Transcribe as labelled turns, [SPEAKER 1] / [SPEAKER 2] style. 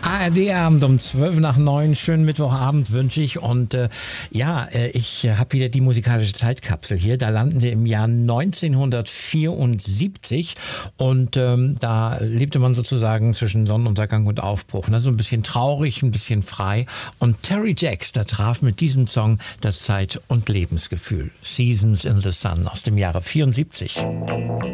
[SPEAKER 1] ARD-Abend um 9:12. Schönen Mittwochabend wünsche ich. Und ich habe wieder die musikalische Zeitkapsel hier. Da landen wir im Jahr 1974. Und da lebte man sozusagen zwischen Sonnenuntergang und Aufbruch. So ein bisschen traurig, ein bisschen frei. Und Terry Jacks, da traf mit diesem Song das Zeit- und Lebensgefühl. Seasons in the Sun aus dem Jahre 74.